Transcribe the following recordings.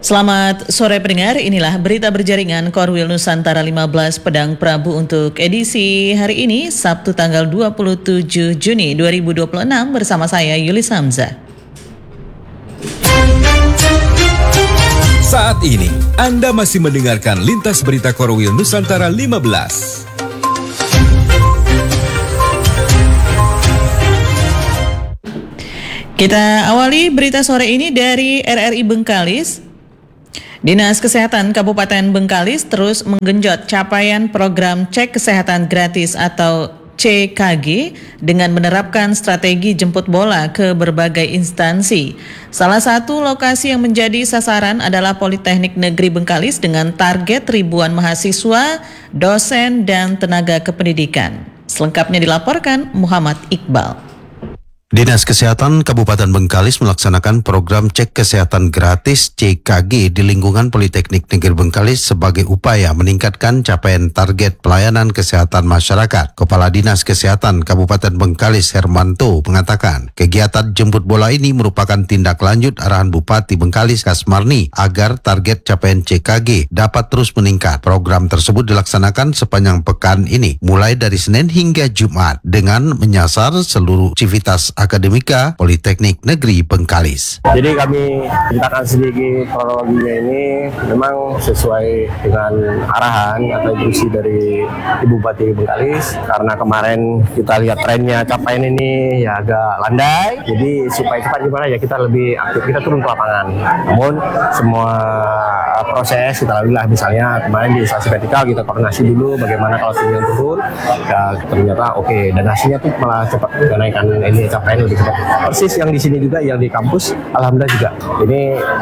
Selamat sore pendengar, inilah berita berjaringan Korwil Nusantara 15 Pedang Prabu untuk edisi hari ini, Sabtu tanggal 27 Juni 2026 bersama saya Yulis Hamzah. Saat ini, Anda masih mendengarkan Lintas Berita Korwil Nusantara 15. Kita awali berita sore ini dari RRI Bengkalis. Dinas Kesehatan Kabupaten Bengkalis terus menggenjot capaian program cek kesehatan gratis atau CKG dengan menerapkan strategi jemput bola ke berbagai instansi. Salah satu lokasi yang menjadi sasaran adalah Politeknik Negeri Bengkalis dengan target ribuan mahasiswa, dosen, dan tenaga kependidikan. Selengkapnya dilaporkan Muhammad Iqbal. Dinas Kesehatan Kabupaten Bengkalis melaksanakan program cek kesehatan gratis CKG di lingkungan Politeknik Negeri Bengkalis sebagai upaya meningkatkan capaian target pelayanan kesehatan masyarakat. Kepala Dinas Kesehatan Kabupaten Bengkalis Hermanto mengatakan, kegiatan jemput bola ini merupakan tindak lanjut arahan Bupati Bengkalis Kasmarni agar target capaian CKG dapat terus meningkat. Program tersebut dilaksanakan sepanjang pekan ini, mulai dari Senin hingga Jumat, dengan menyasar seluruh aktivitas akademika Politeknik Negeri Bengkalis. Jadi kami ceritakan sedikit kronologinya ini memang sesuai dengan arahan atau instruksi dari Ibu Bupati Bengkalis, karena kemarin kita lihat trennya capaian ini ya agak landai, jadi supaya cepat gimana ya kita lebih aktif, kita turun ke lapangan. Namun semua proses kita lalui lah, misalnya kemarin di instansi vertikal kita koordinasi dulu bagaimana kalau tinggal turun, ya ternyata oke, dan hasilnya tuh malah cepat kenaikan ini capaian lebih cepat. Persis yang di sini juga, yang di kampus, alhamdulillah juga. Ini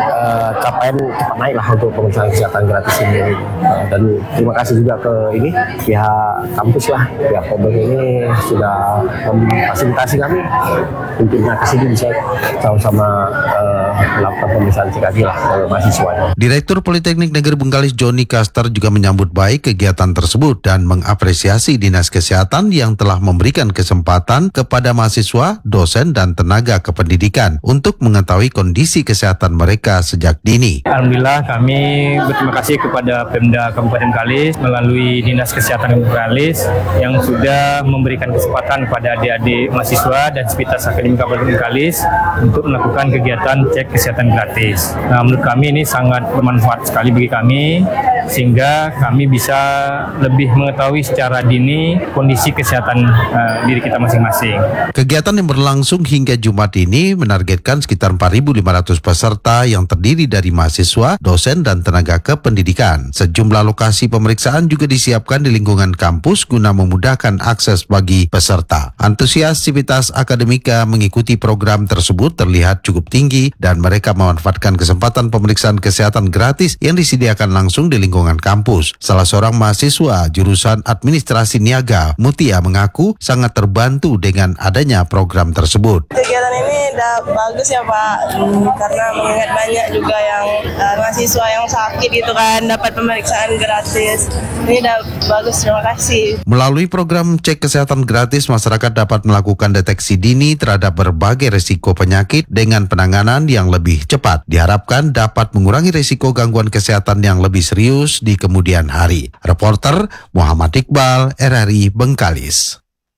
capaian cepat naik lah untuk pemeriksaan kesehatan gratis ini. Dan terima kasih juga ke ini pihak kampus lah, pihak Polbeng ini sudah memfasilitasi kami untuk ke sini bisa sama-sama melakukan pemeriksaan CKG lah ke mahasiswa. Direktur Politeknik Negeri Bengkalis Joni Kaster juga menyambut baik kegiatan tersebut dan mengapresiasi Dinas Kesehatan yang telah memberikan kesempatan kepada mahasiswa, dosen, dan tenaga kependidikan untuk mengetahui kondisi kesehatan mereka sejak dini. Alhamdulillah kami berterima kasih kepada Pemda Kabupaten Bengkalis melalui Dinas Kesehatan Bengkalis yang sudah memberikan kesempatan kepada adik-adik mahasiswa dan sivitas akademik Kabupaten Bengkalis untuk melakukan kegiatan cek kesehatan gratis. Nah, menurut kami ini sangat bermanfaat sekali bagi kami, sehingga kami bisa lebih mengetahui secara dini kondisi kesehatan diri kita masing-masing. Kegiatan yang berlangsung hingga Jumat ini menargetkan sekitar 4.500 peserta yang terdiri dari mahasiswa, dosen, dan tenaga kependidikan. Sejumlah lokasi pemeriksaan juga disiapkan di lingkungan kampus guna memudahkan akses bagi peserta. Antusias sivitas akademika mengikuti program tersebut terlihat cukup tinggi dan mereka memanfaatkan kesempatan pemeriksaan kesehatan gratis yang disediakan langsung di lingkungan kampus. Salah seorang mahasiswa jurusan administrasi niaga, Mutia, mengaku sangat terbantu dengan adanya program tersebut. Kegiatan ini udah bagus ya Pak, karena mengingat banyak juga yang mahasiswa yang sakit gitu kan, dapat pemeriksaan gratis. Ini udah bagus, terima kasih. Melalui program cek kesehatan gratis, masyarakat dapat melakukan deteksi dini terhadap berbagai risiko penyakit dengan penanganan yang lebih cepat. Diharapkan dapat mengurangi risiko gangguan kesehatan yang lebih serius di kemudian hari. Reporter Muhammad Iqbal, RRI Bengkalis.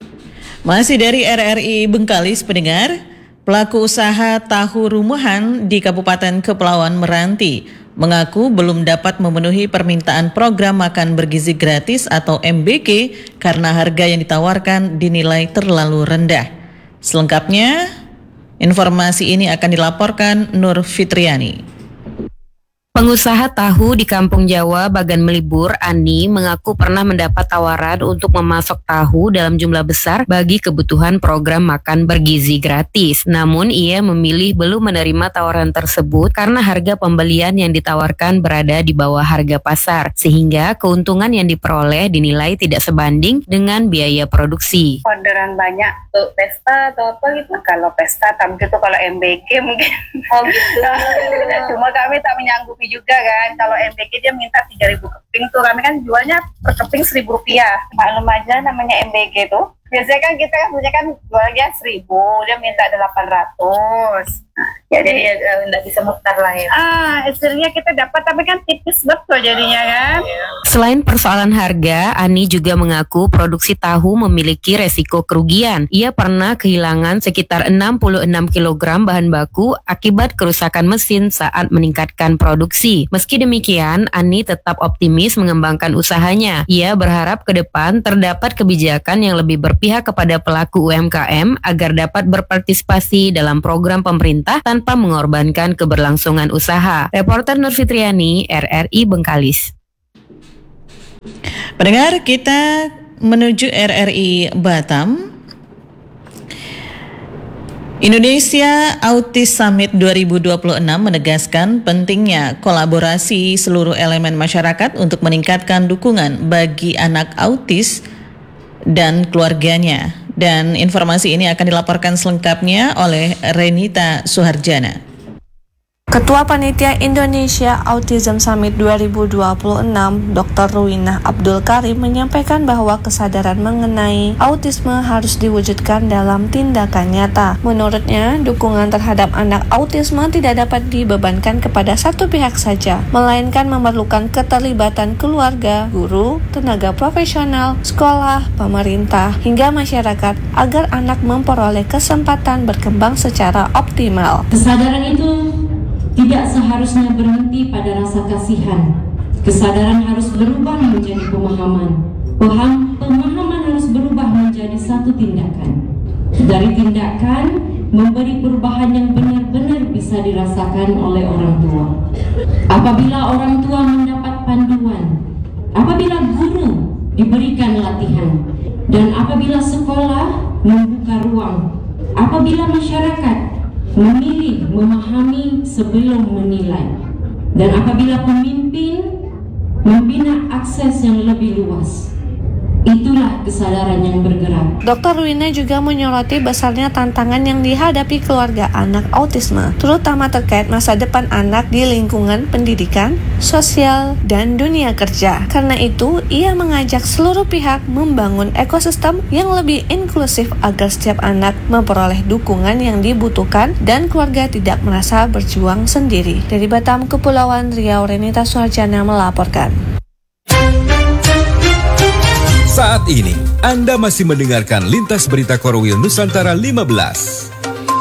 Masih dari RRI Bengkalis, pendengar, pelaku usaha tahu rumahan di Kabupaten Kepulauan Meranti mengaku belum dapat memenuhi permintaan program makan bergizi gratis atau MBG karena harga yang ditawarkan dinilai terlalu rendah. Selengkapnya, informasi ini akan dilaporkan Nur Fitriani. Pengusaha tahu di Kampung Jawa, Bagan Melibur, Ani, mengaku pernah mendapat tawaran untuk memasok tahu dalam jumlah besar bagi kebutuhan program makan bergizi gratis. Namun ia memilih belum menerima tawaran tersebut karena harga pembelian yang ditawarkan berada di bawah harga pasar, sehingga keuntungan yang diperoleh dinilai tidak sebanding dengan biaya produksi. Orderan banyak untuk pesta atau apa gitu. Kalau pesta, tapi itu kalau MBG mungkin. Oh gitu. Cuma kami tak menyanggupi juga kan, kalau MBG dia minta 3.000 keping tuh, kami kan jualnya per keping Rp1.000. Maklum aja namanya MBG tuh Biasanya kan kita jualnya 1.000, dia minta 800. Jadi nggak bisa mutar lah ya. Hasilnya kita dapat, tapi kan tipis betul jadinya kan. Selain persoalan harga, Ani juga mengaku produksi tahu memiliki resiko kerugian. Ia pernah kehilangan sekitar 66 kg bahan baku akibat kerusakan mesin saat meningkatkan produksi. Meski demikian, Ani tetap optimis mengembangkan usahanya. Ia berharap ke depan terdapat kebijakan yang lebih berpihak kepada pelaku UMKM agar dapat berpartisipasi dalam program pemerintah tanpa mengorbankan keberlangsungan usaha. Reporter Nur Fitriani, RRI Bengkalis. Pendengar, kita menuju RRI Batam. Indonesia Autis Summit 2026 menegaskan pentingnya kolaborasi seluruh elemen masyarakat untuk meningkatkan dukungan bagi anak autis dan keluarganya. Dan informasi ini akan dilaporkan selengkapnya oleh Renita Suharjana. Ketua Panitia Indonesia Autism Summit 2026, Dr. Ruwinah Abdul Karim menyampaikan bahwa kesadaran mengenai autisme harus diwujudkan dalam tindakan nyata. Menurutnya, dukungan terhadap anak autisme tidak dapat dibebankan kepada satu pihak saja, melainkan memerlukan keterlibatan keluarga, guru, tenaga profesional, sekolah, pemerintah, hingga masyarakat agar anak memperoleh kesempatan berkembang secara optimal. Kesadaran itu tidak seharusnya berhenti pada rasa kasihan. Kesadaran harus berubah menjadi pemahaman. Pemahaman harus berubah menjadi satu tindakan. Dari tindakan, memberi perubahan yang benar-benar bisa dirasakan oleh orang tua. Apabila orang tua mendapat panduan, apabila guru diberikan latihan, dan apabila sekolah membuka ruang, apabila masyarakat memilih, memahami sebelum menilai, dan apabila pemimpin membina akses yang lebih luas, itulah kesadaran yang bergerak. Dr. Ruwinah juga menyoroti besarnya tantangan yang dihadapi keluarga anak autisme, terutama terkait masa depan anak di lingkungan pendidikan, sosial, dan dunia kerja. Karena itu, ia mengajak seluruh pihak membangun ekosistem yang lebih inklusif agar setiap anak memperoleh dukungan yang dibutuhkan dan keluarga tidak merasa berjuang sendiri. Dari Batam, Kepulauan Riau, Renita Suharjana melaporkan. Saat ini, Anda masih mendengarkan Lintas Berita Korwil Nusantara 15.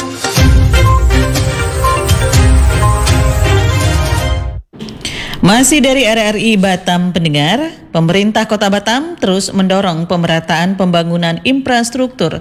Masih dari RRI Batam, pendengar, pemerintah Kota Batam terus mendorong pemerataan pembangunan infrastruktur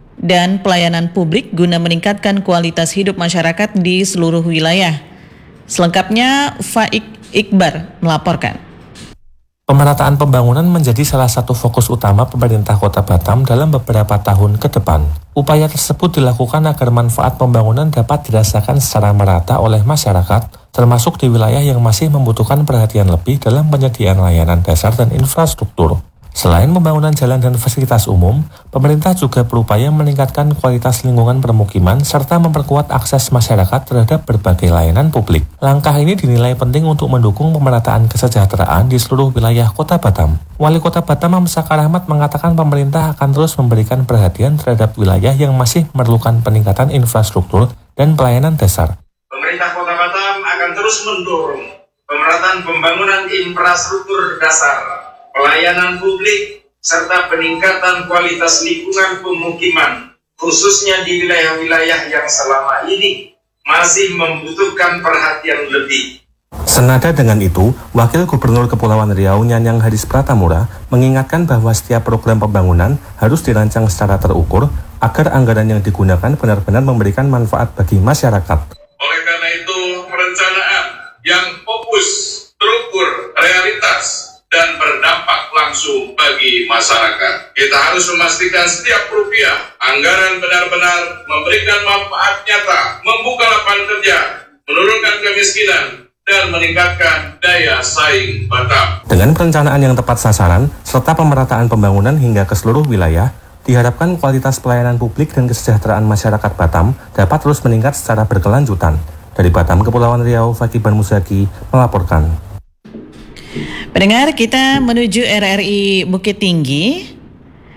dan pelayanan publik guna meningkatkan kualitas hidup masyarakat di seluruh wilayah. Selengkapnya, Faik Iqbar melaporkan. Pemerataan pembangunan menjadi salah satu fokus utama pemerintah Kota Batam dalam beberapa tahun ke depan. Upaya tersebut dilakukan agar manfaat pembangunan dapat dirasakan secara merata oleh masyarakat, termasuk di wilayah yang masih membutuhkan perhatian lebih dalam penyediaan layanan dasar dan infrastruktur. Selain pembangunan jalan dan fasilitas umum, pemerintah juga berupaya meningkatkan kualitas lingkungan permukiman serta memperkuat akses masyarakat terhadap berbagai layanan publik. Langkah ini dinilai penting untuk mendukung pemerataan kesejahteraan di seluruh wilayah Kota Batam. Wali Kota Batam Hamsakar Ahmad mengatakan pemerintah akan terus memberikan perhatian terhadap wilayah yang masih memerlukan peningkatan infrastruktur dan pelayanan dasar. Pemerintah Kota Batam akan terus mendorong pemerataan pembangunan infrastruktur dasar, pelayanan publik, serta peningkatan kualitas lingkungan pemukiman, khususnya di wilayah-wilayah yang selama ini masih membutuhkan perhatian lebih. Senada dengan itu, Wakil Gubernur Kepulauan Riau Nyanyang Haris Pratamura mengingatkan bahwa setiap program pembangunan harus dirancang secara terukur agar anggaran yang digunakan benar-benar memberikan manfaat bagi masyarakat. Oleh karena itu, perencanaan yang fokus, terukur, realitas, dan berdampak langsung bagi masyarakat. Kita harus memastikan setiap rupiah anggaran benar-benar memberikan manfaat nyata, membuka lapangan kerja, menurunkan kemiskinan, dan meningkatkan daya saing Batam. Dengan perencanaan yang tepat sasaran, serta pemerataan pembangunan hingga ke seluruh wilayah, diharapkan kualitas pelayanan publik dan kesejahteraan masyarakat Batam dapat terus meningkat secara berkelanjutan. Dari Batam, Kepulauan Riau, Fakiban Musaki melaporkan. Pendengar, kita menuju RRI Bukit Tinggi.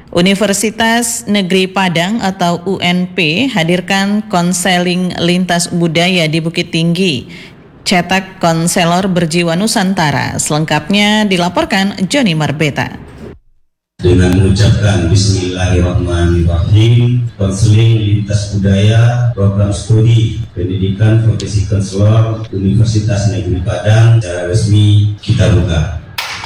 Universitas Negeri Padang atau UNP hadirkan konseling lintas budaya di Bukit Tinggi. Cetak konselor berjiwa Nusantara. Selengkapnya dilaporkan Joni Marbeta. Dengan mengucapkan Bismillahirrahmanirrahim, konseling lintas budaya program studi pendidikan profesi konselor Universitas Negeri Padang secara resmi kita buka.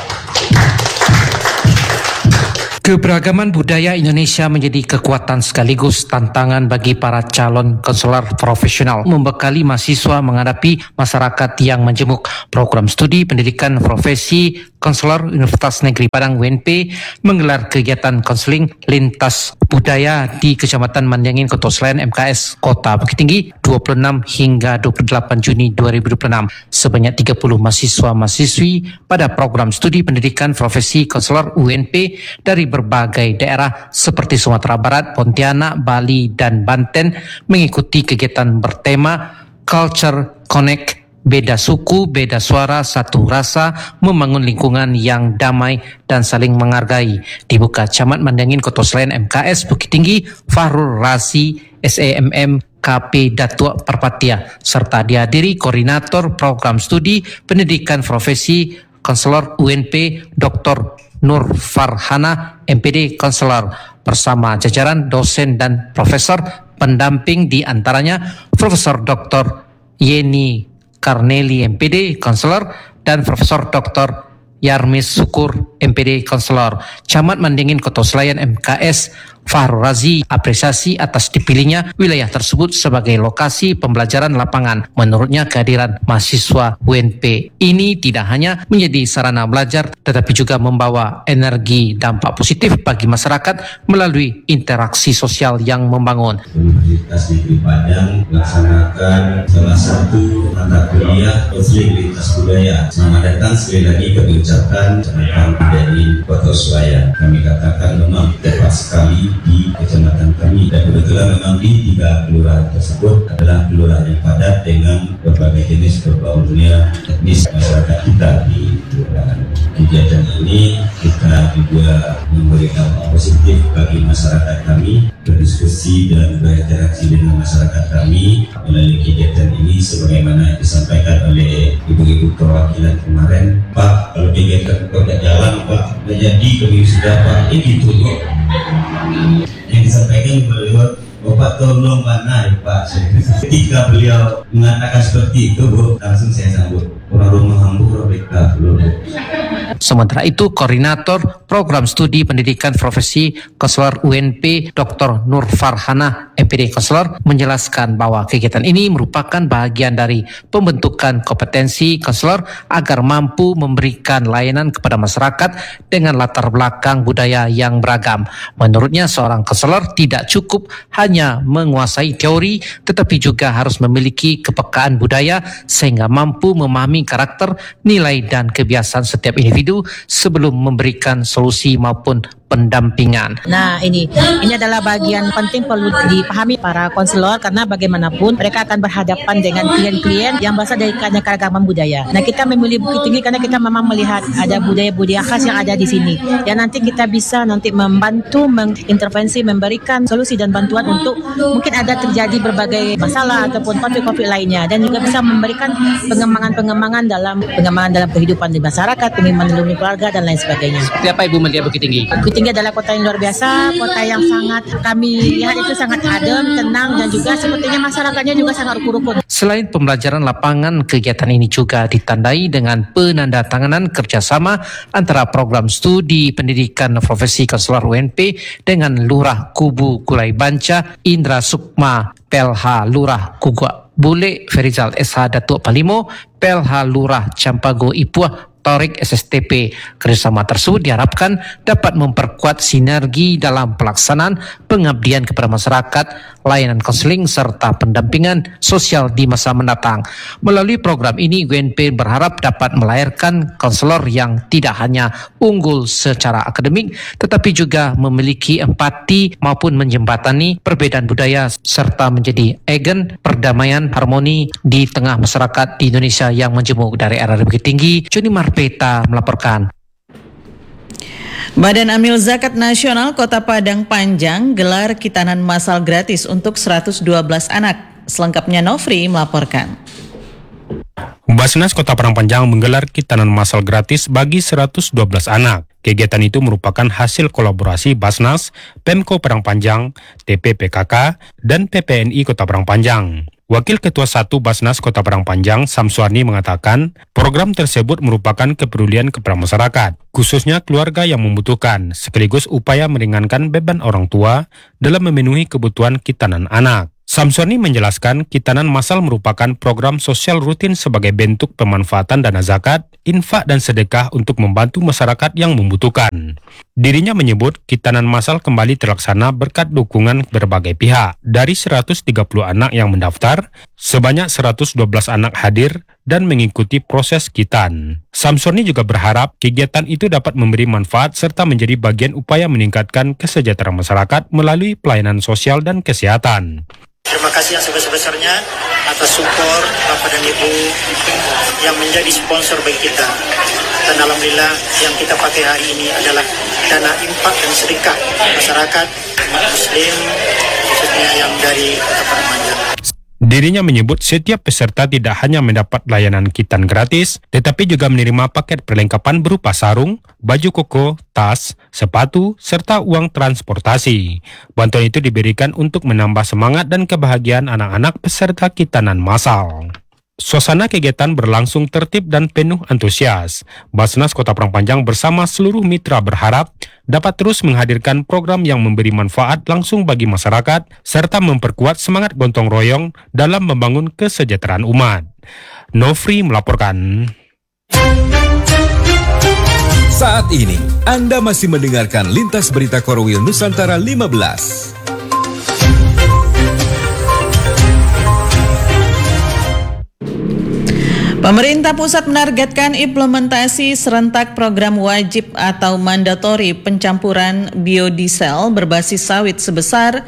Keberagaman budaya Indonesia menjadi kekuatan sekaligus tantangan bagi para calon konselor profesional membekali mahasiswa menghadapi masyarakat yang majemuk. Program studi pendidikan profesi konselor Universitas Negeri Padang UNP menggelar kegiatan konseling lintas budaya di Kecamatan Mandangin, Koto Selayan, MKS Kota Bukit Tinggi 26 hingga 28 Juni 2026. Sebanyak 30 mahasiswa-mahasiswi pada program studi pendidikan profesi konselor UNP dari berbagai daerah seperti Sumatera Barat, Pontianak, Bali, dan Banten mengikuti kegiatan bertema Culture Connect, beda suku, beda suara, satu rasa, membangun lingkungan yang damai dan saling menghargai. Dibuka Camat Mandangin, Koto Selayan, MKS Bukit Tinggi, Fahrul Razi, SEMM, KP Datuk Perpatia, serta dihadiri Koordinator Program Studi Pendidikan Profesi Konselor UNP Dr. Nur Farhana, MPD Konselor, bersama jajaran dosen dan profesor pendamping, di antaranya Profesor Dr. Yeni Karneli, MPD Konselor, dan Profesor Dr. Yarmis Syukur, MPD Konselor. Camat Mandangin Koto Selayan, MKS Fahrul Razi apresiasi atas dipilihnya wilayah tersebut sebagai lokasi pembelajaran lapangan. Menurutnya, kehadiran mahasiswa UNP ini tidak hanya menjadi sarana belajar, tetapi juga membawa energi dampak positif bagi masyarakat melalui interaksi sosial yang membangun. Universitas Negeri Padang melaksanakan salah satu mata kuliah konseling lintas budaya. Selamat datang sekali lagi kami ucapkan dari Kota Selayan. Kami katakan memang tepat sekali di kecamatan kami, dan kebetulan memang di 3 kelurahan tersebut adalah kelurahan yang padat dengan berbagai jenis berbaurnya etnis masyarakat kita di kelurahan. Kegiatan ini kita juga memberi dampak positif bagi masyarakat kami, berdiskusi dan berinteraksi dengan masyarakat kami melalui kegiatan ini sebagaimana disampaikan oleh ibu-ibu perwakilan kemarin. Pak, kalau kegiatan kota jalan Pak, jadi kami sudah Pak, ini gitu yang disampaikan beliau, Bapak tolong mana ya Pak. Ketika beliau mengatakan seperti itu, Bu, langsung saya sambut. Orang rumah hambur mereka belum. Sementara itu, Koordinator Program Studi Pendidikan Profesi Konselor UNP Dr. Nur Farhana, MPD Konselor, menjelaskan bahwa kegiatan ini merupakan bagian dari pembentukan kompetensi konselor agar mampu memberikan layanan kepada masyarakat dengan latar belakang budaya yang beragam. Menurutnya, seorang konselor tidak cukup hanya menguasai teori, tetapi juga harus memiliki kepekaan budaya sehingga mampu memahami karakter, nilai, dan kebiasaan setiap individu sebelum memberikan solusi maupun pendampingan. Nah, ini adalah bagian penting perlu dipahami para konselor, karena bagaimanapun mereka akan berhadapan dengan klien-klien yang berasal dari keragaman budaya. Nah, kita memilih Bukit Tinggi karena kita memang melihat ada budaya-budaya khas yang ada di sini. Dan nanti kita bisa membantu mengintervensi, memberikan solusi dan bantuan untuk mungkin ada terjadi berbagai masalah ataupun konflik-konflik lainnya, dan juga bisa memberikan pengembangan dalam kehidupan di masyarakat, pengembangan dalam keluarga dan lain sebagainya. Seperti apa Ibu melihat Bukit Tinggi? Bukit Tinggi adalah kota yang luar biasa, kota yang sangat kami lihat itu sangat adem, tenang, dan juga sepertinya masyarakatnya juga sangat rukun-rukun. Selain pembelajaran lapangan, kegiatan ini juga ditandai dengan penandatanganan kerjasama antara program studi pendidikan profesi konselor UNP dengan Lurah Kubu Gulai Banca, Indra Sukma, PLH Lurah Kugua Bule, Ferizal SH Datuk Palimo, PLH Lurah Campago Ipuah, Torik SSTP. Kerjasama tersebut diharapkan dapat memperkuat sinergi dalam pelaksanaan pengabdian kepada masyarakat, layanan konseling, serta pendampingan sosial di masa mendatang. Melalui program ini, UNP berharap dapat melahirkan konselor yang tidak hanya unggul secara akademik, tetapi juga memiliki empati maupun menjembatani perbedaan budaya, serta menjadi agen perdamaian harmoni di tengah masyarakat di Indonesia yang majemuk. Dari RRI Bukit Tinggi, Joni Marbeta melaporkan. Badan Amil Zakat Nasional Kota Padang Panjang gelar kitanan massal gratis untuk 112 anak. Selengkapnya Nofri melaporkan. Basnas Kota Padang Panjang menggelar kitanan massal gratis bagi 112 anak. Kegiatan itu merupakan hasil kolaborasi Basnas, Pemko Padang Panjang, TPPKK, dan PPNI Kota Padang Panjang. Wakil Ketua 1 Basnas Kota Padang Panjang, Samsuarni, mengatakan program tersebut merupakan kepedulian kepada masyarakat, khususnya keluarga yang membutuhkan, sekaligus upaya meringankan beban orang tua dalam memenuhi kebutuhan kitanan anak. Samsuarni menjelaskan kitanan massal merupakan program sosial rutin sebagai bentuk pemanfaatan dana zakat, infak dan sedekah untuk membantu masyarakat yang membutuhkan. Dirinya menyebut kitanan massal kembali terlaksana berkat dukungan berbagai pihak. Dari 130 anak yang mendaftar, sebanyak 112 anak hadir dan mengikuti proses kitan. Samsuarni juga berharap kegiatan itu dapat memberi manfaat serta menjadi bagian upaya meningkatkan kesejahteraan masyarakat melalui pelayanan sosial dan kesehatan. Terima kasih yang sebesar-besarnya atas support Bapak dan Ibu yang menjadi sponsor bagi kita. Dan alhamdulillah yang kita pakai hari ini adalah dana infak dan sedekah masyarakat Muslim, khususnya yang dari Kota Padang Panjang. Dirinya menyebut setiap peserta tidak hanya mendapat layanan kitan gratis, tetapi juga menerima paket perlengkapan berupa sarung, baju koko, tas, sepatu, serta uang transportasi. Bantuan itu diberikan untuk menambah semangat dan kebahagiaan anak-anak peserta kitanan massal. Suasana kegiatan berlangsung tertib dan penuh antusias. Basnas Kota Padang Panjang bersama seluruh mitra berharap dapat terus menghadirkan program yang memberi manfaat langsung bagi masyarakat serta memperkuat semangat gotong royong dalam membangun kesejahteraan umat. Nofri melaporkan. Saat ini, Anda masih mendengarkan Lintas Berita Korwil Nusantara 15. Pemerintah pusat menargetkan implementasi serentak program wajib atau mandatori pencampuran biodiesel berbasis sawit sebesar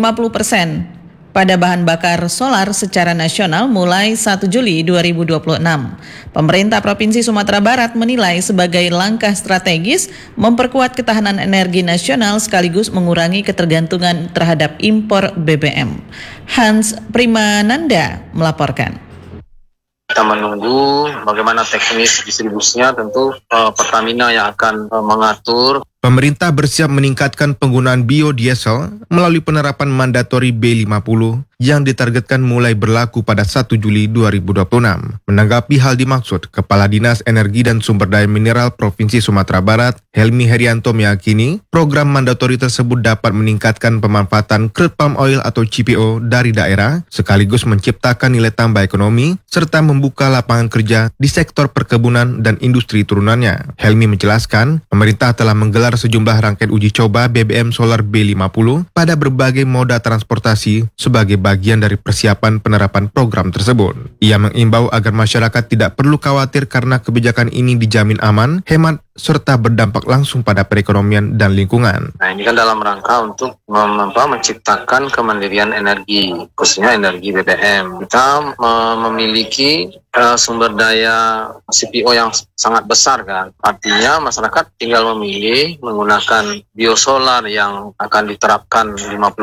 50% pada bahan bakar solar secara nasional mulai 1 Juli 2026. Pemerintah Provinsi Sumatera Barat menilai sebagai langkah strategis memperkuat ketahanan energi nasional sekaligus mengurangi ketergantungan terhadap impor BBM. Hans Primananda melaporkan. Kita menunggu bagaimana teknis distribusinya, tentu Pertamina yang akan mengatur. Pemerintah bersiap meningkatkan penggunaan biodiesel melalui penerapan mandatori B50 yang ditargetkan mulai berlaku pada 1 Juli 2026. Menanggapi hal dimaksud, Kepala Dinas Energi dan Sumber Daya Mineral Provinsi Sumatera Barat, Helmi Herianto, meyakini program mandatori tersebut dapat meningkatkan pemanfaatan crude palm oil atau CPO dari daerah, sekaligus menciptakan nilai tambah ekonomi, serta membuka lapangan kerja di sektor perkebunan dan industri turunannya. Helmi menjelaskan, pemerintah telah menggelar sejumlah rangkaian uji coba BBM Solar B50 pada berbagai moda transportasi sebagai bagian dari persiapan penerapan program tersebut. Ia mengimbau agar masyarakat tidak perlu khawatir karena kebijakan ini dijamin aman, hemat, serta berdampak langsung pada perekonomian dan lingkungan. Nah, ini kan dalam rangka untuk menciptakan kemandirian energi, khususnya energi BBM. Kita memiliki sumber daya CPO yang sangat besar kan. Artinya masyarakat tinggal memilih menggunakan biosolar yang akan diterapkan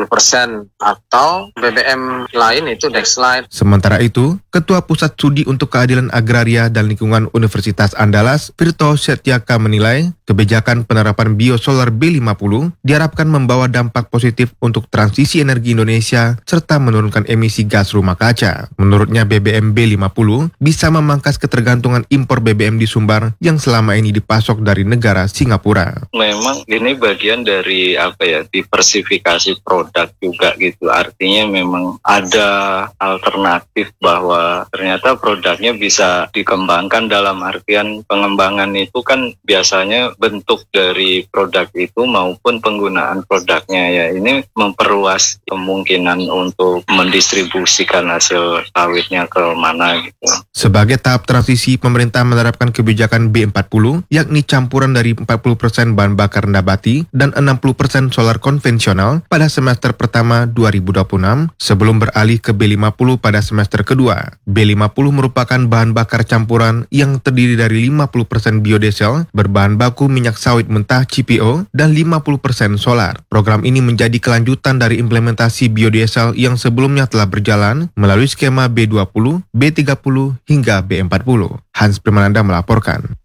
50% atau BBM lain itu Dexlite. Sementara itu, Ketua Pusat Studi untuk Keadilan Agraria dan Lingkungan Universitas Andalas, Firto Setyaka, menilai kebijakan penerapan biosolar B50 diharapkan membawa dampak positif untuk transisi energi Indonesia serta menurunkan emisi gas rumah kaca. Menurutnya BBM B50 bisa memangkas ketergantungan impor BBM di Sumbar yang selama ini dipasok dari negara Singapura. Memang ini bagian dari diversifikasi produk juga gitu. Artinya memang ada alternatif bahwa ternyata produknya bisa dikembangkan, dalam artian pengembangan itu kan biasanya bentuk dari produk itu maupun penggunaan produknya ya. Ini memperluas kemungkinan untuk mendistribusikan hasil sawitnya ke mana gitu. Sebagai tahap transisi, pemerintah menerapkan kebijakan B40, yakni campuran dari 40% bahan bakar nabati dan 60% solar konvensional pada semester pertama 2026 sebelum beralih ke B50 pada semester kedua. B50 merupakan bahan bakar campuran yang terdiri dari 50% biodiesel berbahan baku baku minyak sawit mentah CPO dan 50% solar. Program ini menjadi kelanjutan dari implementasi biodiesel yang sebelumnya telah berjalan melalui skema B20, B30 hingga B40. Hans Primananda melaporkan.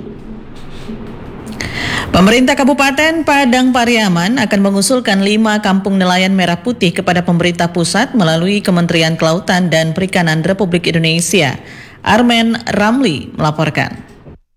Pemerintah Kabupaten Padang Pariaman akan mengusulkan 5 kampung nelayan merah putih kepada pemerintah pusat melalui Kementerian Kelautan dan Perikanan Republik Indonesia. Armen Ramli melaporkan.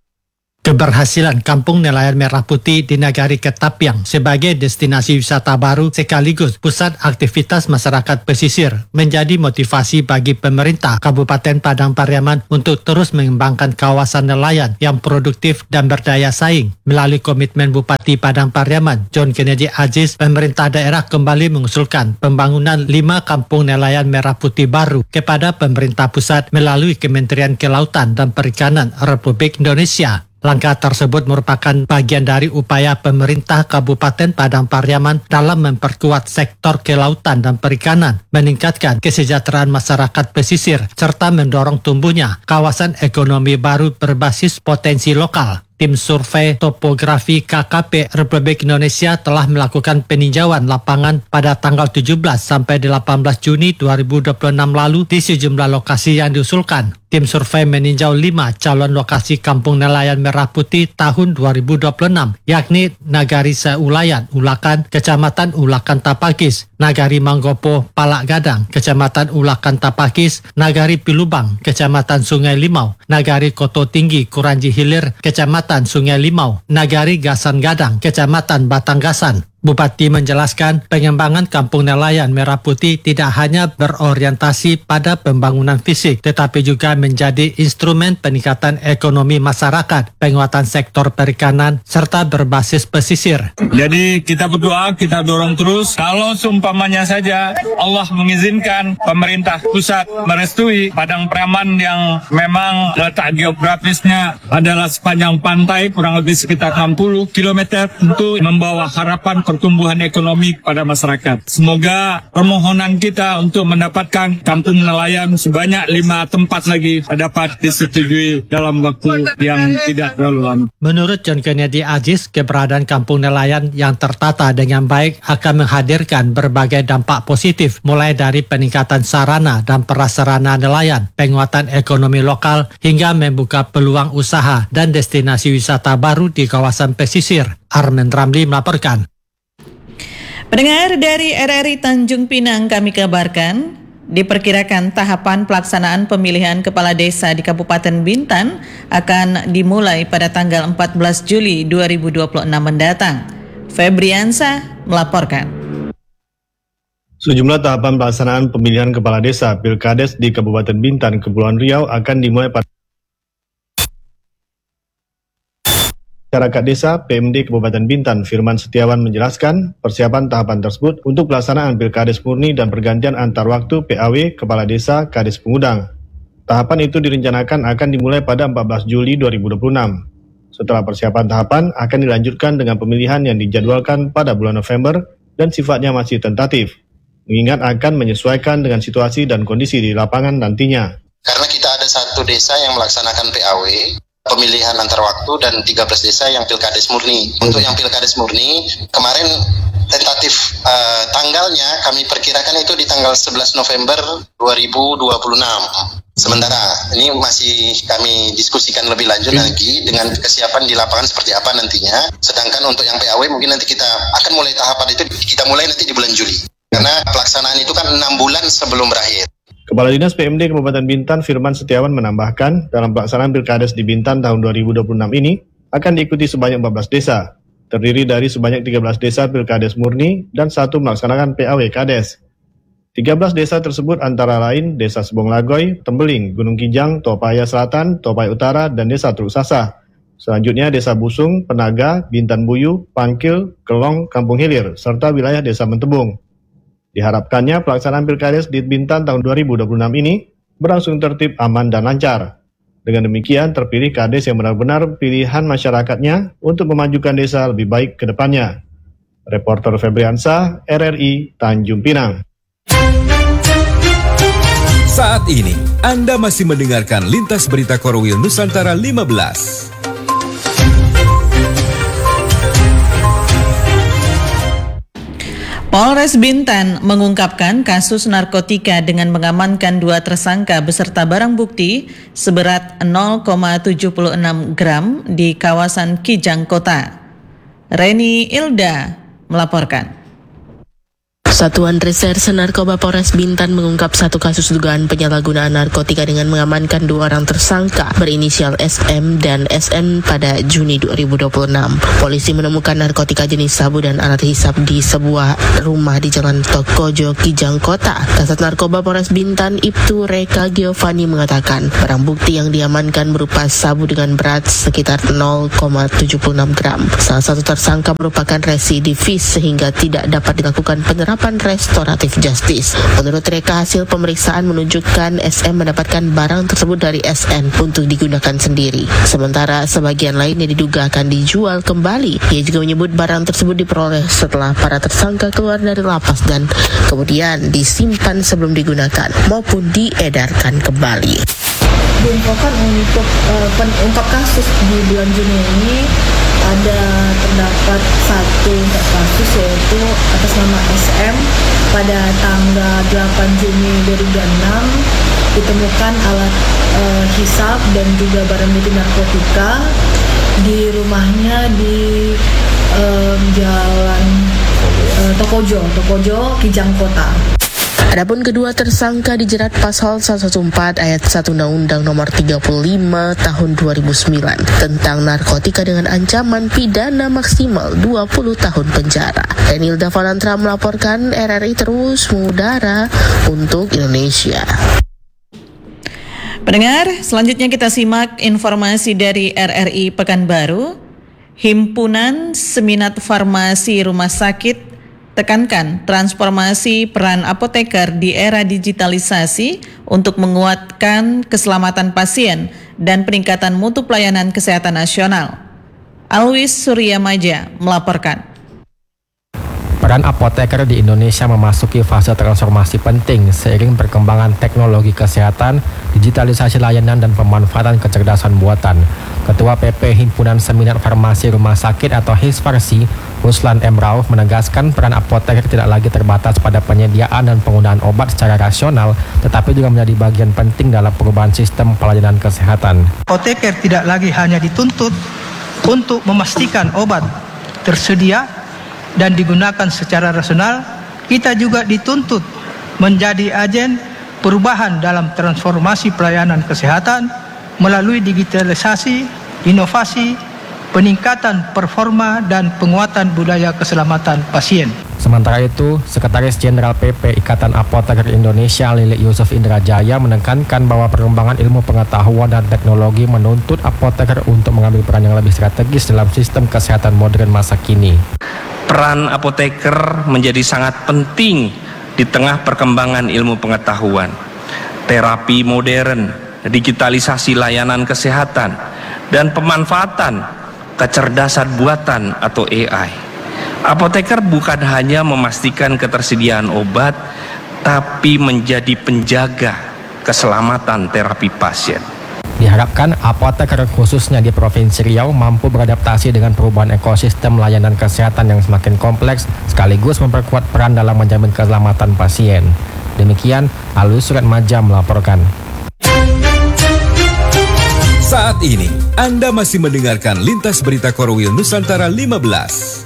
Keberhasilan Kampung Nelayan Merah Putih di Nagari Ketapiang sebagai destinasi wisata baru sekaligus pusat aktivitas masyarakat pesisir menjadi motivasi bagi pemerintah Kabupaten Padang Pariaman untuk terus mengembangkan kawasan nelayan yang produktif dan berdaya saing. Melalui komitmen Bupati Padang Pariaman, John Kennedy Aziz, pemerintah daerah kembali mengusulkan pembangunan 5 kampung nelayan merah putih baru kepada pemerintah pusat melalui Kementerian Kelautan dan Perikanan Republik Indonesia. Langkah tersebut merupakan bagian dari upaya pemerintah Kabupaten Padang Pariaman dalam memperkuat sektor kelautan dan perikanan, meningkatkan kesejahteraan masyarakat pesisir, serta mendorong tumbuhnya kawasan ekonomi baru berbasis potensi lokal. Tim survei topografi KKP Republik Indonesia telah melakukan peninjauan lapangan pada tanggal 17 sampai 18 Juni 2026 lalu di sejumlah lokasi yang diusulkan. Tim survei meninjau 5 calon lokasi kampung nelayan merah putih tahun 2026, yakni Nagari Seulayan, Ulakan, Kecamatan Ulakan Tapakis, Nagari Manggopo, Palak Gadang, Kecamatan Ulakan Tapakis, Nagari Pilubang, Kecamatan Sungai Limau, Nagari Koto Tinggi, Kuranji Hilir, Kecamatan Sungai Limau, Nagari Gasan Gadang, Kecamatan Batanggasan. Bupati menjelaskan pengembangan kampung nelayan merah putih tidak hanya berorientasi pada pembangunan fisik, tetapi juga menjadi instrumen peningkatan ekonomi masyarakat, penguatan sektor perikanan, serta berbasis pesisir. Jadi kita berdoa, kita dorong terus. Kalau seumpamanya saja Allah mengizinkan pemerintah pusat merestui Padang Pariaman yang memang letak geografisnya adalah sepanjang pantai kurang lebih sekitar 60 km untuk membawa harapan pertumbuhan ekonomi kepada masyarakat. Semoga permohonan kita untuk mendapatkan kampung nelayan sebanyak 5 tempat lagi dapat disetujui dalam waktu yang tidak terlalu lama. Menurut John Kennedy Aziz, keberadaan kampung nelayan yang tertata dengan baik akan menghadirkan berbagai dampak positif, mulai dari peningkatan sarana dan prasarana nelayan, penguatan ekonomi lokal, hingga membuka peluang usaha dan destinasi wisata baru di kawasan pesisir. Armen Ramli melaporkan. Pendengar dari RRI Tanjung Pinang, kami kabarkan, diperkirakan tahapan pelaksanaan pemilihan kepala desa di Kabupaten Bintan akan dimulai pada tanggal 14 Juli 2026 mendatang. Febriansa melaporkan. Sejumlah tahapan pelaksanaan pemilihan kepala desa Pilkades di Kabupaten Bintan, Kepulauan Riau akan dimulai pada Masyarakat Desa PMD Kabupaten Bintan Firman Setiawan menjelaskan persiapan tahapan tersebut untuk pelaksanaan Pilkades murni dan pergantian antar waktu PAW Kepala Desa Kades Pengudang. Tahapan itu direncanakan akan dimulai pada 14 Juli 2026. Setelah persiapan tahapan akan dilanjutkan dengan pemilihan yang dijadwalkan pada bulan November dan sifatnya masih tentatif, mengingat akan menyesuaikan dengan situasi dan kondisi di lapangan nantinya. Karena kita ada satu desa yang melaksanakan PAW, pemilihan antar waktu, dan 13 desa yang Pilkades murni. Untuk yang Pilkades murni, kemarin tentatif tanggalnya kami perkirakan itu di tanggal 11 November 2026. Sementara ini masih kami diskusikan lebih lanjut lagi dengan kesiapan di lapangan seperti apa nantinya. Sedangkan untuk yang PAW mungkin nanti kita akan mulai tahapan itu, kita mulai nanti di bulan Juli. Karena pelaksanaan itu kan 6 bulan sebelum berakhir. Kepala Dinas PMD Kabupaten Bintan Firman Setiawan menambahkan, dalam pelaksanaan Pilkades di Bintan tahun 2026 ini akan diikuti sebanyak 14 desa, terdiri dari sebanyak 13 desa Pilkades murni dan 1 melaksanakan PAW Kades. 13 desa tersebut antara lain Desa Sebong Lagoy, Tembeling, Gunung Kijang, Topaya Selatan, Topaya Utara, dan Desa Teluk Sasah. Selanjutnya Desa Busung, Penaga, Bintan Buyu, Pangkil, Kelong, Kampung Hilir, serta wilayah Desa Mentebung. Diharapkannya pelaksanaan Pilkades di Bintan tahun 2026 ini berlangsung tertib, aman, dan lancar. Dengan demikian terpilih kades yang benar-benar pilihan masyarakatnya untuk memajukan desa lebih baik ke depannya. Reporter Febriansa, RRI Tanjung Pinang. Saat ini Anda masih mendengarkan Lintas Berita Korwil Nusantara 15. Polres Bintan mengungkapkan kasus narkotika dengan mengamankan 2 tersangka beserta barang bukti seberat 0,76 gram di kawasan Kijang Kota. Reni Ilda melaporkan. Satuan Reserse Narkoba Polres Bintan mengungkap satu kasus dugaan penyalahgunaan narkotika dengan mengamankan 2 orang tersangka berinisial SM dan SN pada Juni 2026. Polisi menemukan narkotika jenis sabu dan alat hisap di sebuah rumah di Jalan Tokojo, Kijang Kota. Kasat Narkoba Polres Bintan, Ibtu Reka Giovanni mengatakan barang bukti yang diamankan berupa sabu dengan berat sekitar 0,76 gram. Salah satu tersangka merupakan residivis sehingga tidak dapat dilakukan penerapan restoratif justice. Menurut Reka, hasil pemeriksaan menunjukkan SM mendapatkan barang tersebut dari SN untuk digunakan sendiri. Sementara sebagian lainnya diduga akan dijual kembali. Ia juga menyebut barang tersebut diperoleh setelah para tersangka keluar dari lapas dan kemudian disimpan sebelum digunakan maupun diedarkan kembali. Diinfokan untuk pengungkap kasus di bulan Juni ini terdapat satu kasus yaitu atas nama SM pada tanggal 8 Juni 2026 ditemukan alat hisap dan juga barang bukti narkotika di rumahnya di Jalan Tokojo, Kijang Kota. Adapun kedua tersangka dijerat pasal 114 ayat 1 Undang-Undang Nomor 35 Tahun 2009 tentang narkotika dengan ancaman pidana maksimal 20 tahun penjara. Renilda Valantra melaporkan. RRI terus mengudara untuk Indonesia. Pendengar, selanjutnya kita simak informasi dari RRI Pekanbaru. Himpunan Seminat Farmasi Rumah Sakit tekankan transformasi peran apoteker di era digitalisasi untuk menguatkan keselamatan pasien dan peningkatan mutu pelayanan kesehatan nasional. Alwis Suryamaja melaporkan. Peran apoteker di Indonesia memasuki fase transformasi penting seiring perkembangan teknologi kesehatan, digitalisasi layanan, dan pemanfaatan kecerdasan buatan. Ketua PP Himpunan Seminat Farmasi Rumah Sakit atau HISFARSI, Ruslan M. Rauf menegaskan peran apoteker tidak lagi terbatas pada penyediaan dan penggunaan obat secara rasional, tetapi juga menjadi bagian penting dalam perubahan sistem pelayanan kesehatan. Apoteker tidak lagi hanya dituntut untuk memastikan obat tersedia dan digunakan secara rasional, kita juga dituntut menjadi agen perubahan dalam transformasi pelayanan kesehatan melalui digitalisasi, inovasi, peningkatan performa, dan penguatan budaya keselamatan pasien. Sementara itu, Sekretaris Jenderal PP Ikatan Apoteker Indonesia Lili Yusuf Indrajaya menekankan bahwa perkembangan ilmu pengetahuan dan teknologi menuntut apoteker untuk mengambil peran yang lebih strategis dalam sistem kesehatan modern masa kini. Peran apoteker menjadi sangat penting di tengah perkembangan ilmu pengetahuan, terapi modern, digitalisasi layanan kesehatan, dan pemanfaatan kecerdasan buatan atau AI. Apoteker bukan hanya memastikan ketersediaan obat, tapi menjadi penjaga keselamatan terapi pasien. Diharapkan apoteker khususnya di Provinsi Riau mampu beradaptasi dengan perubahan ekosistem layanan kesehatan yang semakin kompleks sekaligus memperkuat peran dalam menjamin keselamatan pasien. Demikian, Alus Suryamaja melaporkan. Saat ini, Anda masih mendengarkan Lintas Berita Korwil Nusantara 15.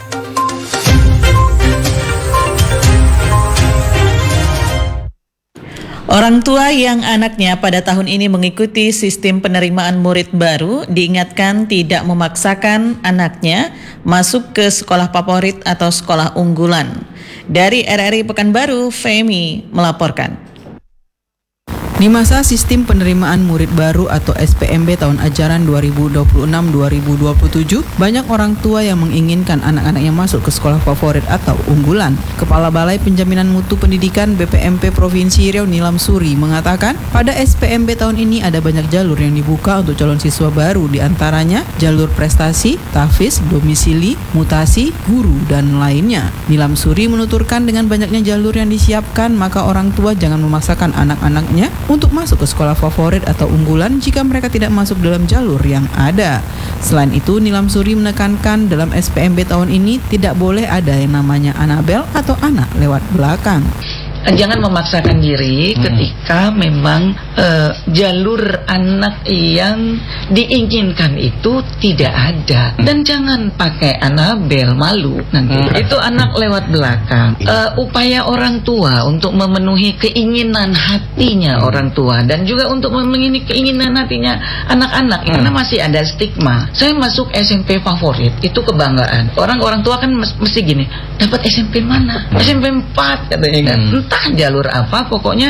Orang tua yang anaknya pada tahun ini mengikuti sistem penerimaan murid baru diingatkan tidak memaksakan anaknya masuk ke sekolah favorit atau sekolah unggulan. Dari RRI Pekanbaru, Femi melaporkan. Di masa sistem penerimaan murid baru atau SPMB tahun ajaran 2026-2027, banyak orang tua yang menginginkan anak-anaknya masuk ke sekolah favorit atau unggulan. Kepala Balai Penjaminan Mutu Pendidikan BPMP Provinsi Riau Nilam Suri mengatakan, pada SPMB tahun ini ada banyak jalur yang dibuka untuk calon siswa baru, diantaranya jalur prestasi, tahfiz, domisili, mutasi, guru, dan lainnya. Nilam Suri menuturkan dengan banyaknya jalur yang disiapkan, maka orang tua jangan memaksakan anak-anaknya untuk masuk ke sekolah favorit atau unggulan jika mereka tidak masuk dalam jalur yang ada. Selain itu, Nilam Suri menekankan dalam SPMB tahun ini tidak boleh ada yang namanya Anabel atau anak lewat belakang. Jangan memaksakan diri ketika memang jalur anak yang diinginkan itu tidak ada, dan jangan pakai Anabel, malu nanti. Itu anak lewat belakang. Upaya orang tua untuk memenuhi keinginan hatinya orang tua dan juga untuk memenuhi keinginan hatinya anak-anak, karena masih ada stigma. Saya masuk SMP favorit itu kebanggaan. Orang tua kan mesti gini, dapat SMP mana? SMP 4 katanya kan. Entah jalur apa, pokoknya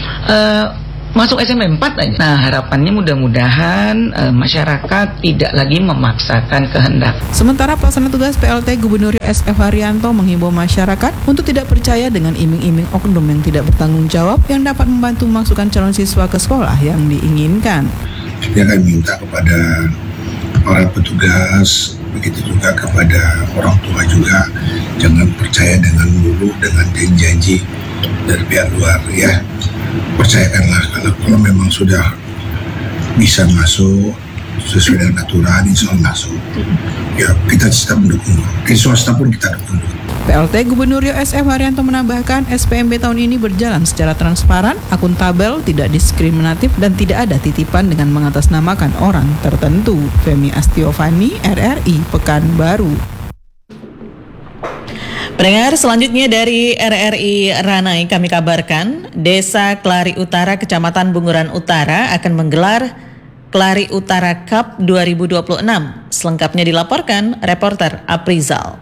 masuk SMP 4 aja. Nah, harapannya mudah-mudahan masyarakat tidak lagi memaksakan kehendak. Sementara pelaksana tugas PLT Gubernur SF Haryanto menghimbau masyarakat untuk tidak percaya dengan iming-iming oknum yang tidak bertanggung jawab yang dapat membantu memasukkan calon siswa ke sekolah yang diinginkan. Dia akan minta kepada para petugas, begitu juga kepada orang tua juga, jangan percaya dengan dulu dengan janji dari pihak luar ya. Percayakanlah kalau memang sudah bisa masuk sesuai dengan aturan, insya Allah masuk. Ya, kita tetap mendukung. Di swasta pun kita dukung. PLT Gubernur SF Haryanto menambahkan SPMB tahun ini berjalan secara transparan, akuntabel, tidak diskriminatif, dan tidak ada titipan dengan mengatasnamakan orang tertentu. Femi Astiovani, RRI, Pekanbaru. Pendengar, selanjutnya dari RRI Ranai kami kabarkan, Desa Kelari Utara, Kecamatan Bunguran Utara akan menggelar Kelari Utara Cup 2026. Selengkapnya dilaporkan reporter Aprizal.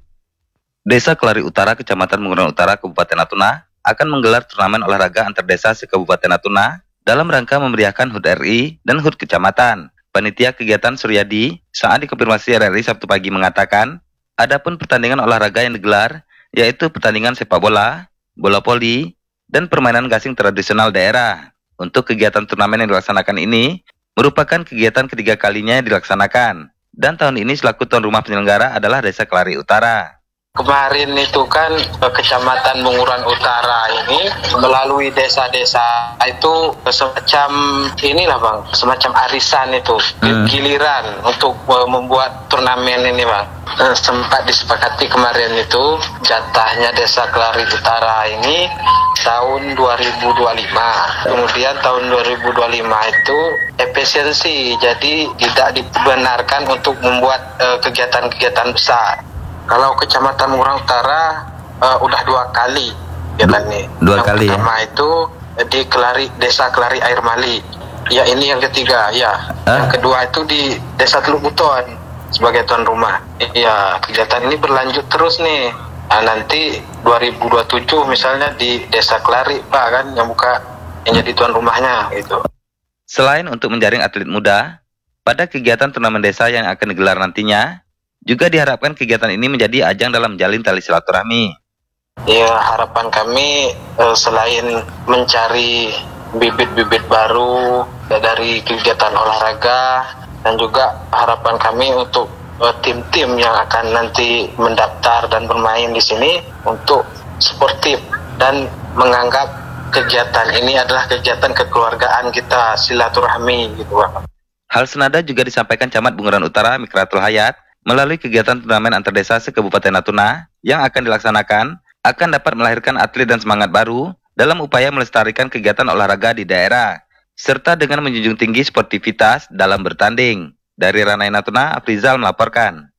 Desa Kelari Utara, Kecamatan Bunguran Utara, Kabupaten Natuna akan menggelar turnamen olahraga antar desa se-Kabupaten Natuna dalam rangka memeriahkan HUT RI dan HUT Kecamatan. Panitia kegiatan Suryadi saat dikonfirmasi RRI Sabtu pagi mengatakan, adapun pertandingan olahraga yang digelar yaitu pertandingan sepak bola, bola voli, dan permainan gasing tradisional daerah. Untuk kegiatan turnamen yang dilaksanakan ini merupakan kegiatan ketiga kalinya yang dilaksanakan, dan tahun ini selaku tuan rumah penyelenggara adalah Desa Kelari Utara. Kemarin itu kan Kecamatan Bunguran Utara ini melalui desa-desa itu semacam inilah Bang, semacam arisan itu, giliran untuk membuat turnamen ini Bang. Sempat disepakati kemarin itu jatahnya Desa Kelari Utara ini tahun 2025. Kemudian tahun 2025 itu efisiensi, jadi tidak dibenarkan untuk membuat kegiatan-kegiatan besar. Kalau Kecamatan Bunguran Utara udah 2 kali kegiatan ini. Yang pertama itu di Desa Kelari Air Mali. Ya, ini yang ketiga ya. Yang kedua itu di Desa Teluk Buton sebagai tuan rumah. Ya, kegiatan ini berlanjut terus nih. Nah, nanti 2027 misalnya di Desa Kelari Pak kan yang jadi tuan rumahnya gitu. Selain untuk menjaring atlet muda, pada kegiatan turnamen desa yang akan digelar nantinya, juga diharapkan kegiatan ini menjadi ajang dalam menjalin tali silaturahmi. Ya, harapan kami selain mencari bibit-bibit baru dari kegiatan olahraga, dan juga harapan kami untuk tim-tim yang akan nanti mendaftar dan bermain di sini untuk sportif dan menganggap kegiatan ini adalah kegiatan kekeluargaan kita, silaturahmi gitu Pak. Hal senada juga disampaikan Camat Bunguran Utara Mikratul Hayat melalui kegiatan turnamen antar desa se-Kabupaten Natuna yang akan dilaksanakan akan dapat melahirkan atlet dan semangat baru dalam upaya melestarikan kegiatan olahraga di daerah, serta dengan menjunjung tinggi sportivitas dalam bertanding. Dari Ranai Natuna, Aprizal melaporkan.